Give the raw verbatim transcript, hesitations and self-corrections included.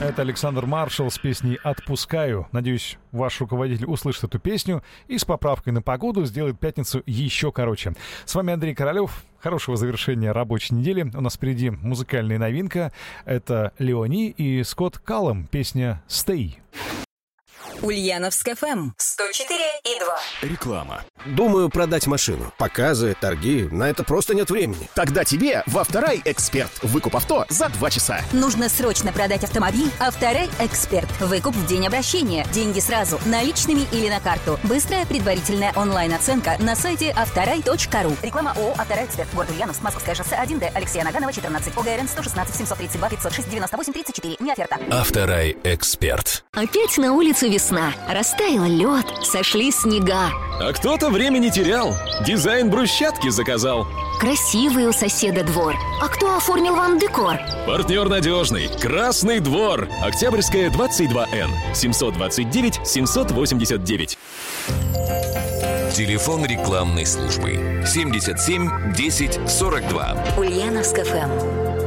Это Александр Маршал с песней «Отпускаю». Надеюсь, ваш руководитель услышит эту песню и с поправкой на погоду сделает пятницу еще короче. С вами Андрей Королев. Хорошего завершения рабочей недели. У нас впереди музыкальная новинка. Это Леони и Скотт Каллам. Песня «Stay». Ульяновск эф эм сто четыре и два. Реклама. Думаю продать машину. Показы, торги. На это просто нет времени. Тогда тебе в Авторай Эксперт. Выкуп авто за два часа. Нужно срочно продать автомобиль. Авторай Эксперт. Выкуп в день обращения. Деньги сразу. Наличными или на карту. Быстрая предварительная онлайн-оценка на сайте авторай точка ру. Реклама ООО «Авторай Эксперт». Город Ульяновск, Московское шоссе один Д. Алексея Наганова, четырнадцать. ОГРН сто шестнадцать семьсот тридцать два пятьсот шесть девяносто восемь тридцать четыре. Не оферта. Авторай Эксперт. Опять на улице весна. Растаял лед, сошли снега. А кто-то время не терял. Дизайн брусчатки заказал. Красивый у соседа двор. А кто оформил вам декор? Партнер надежный. Красный двор. Октябрьская, двадцать два Н. семьсот двадцать девять семьсот восемьдесят девять. Телефон рекламной службы семьдесят семь десять сорок два. Ульяновск эф эм.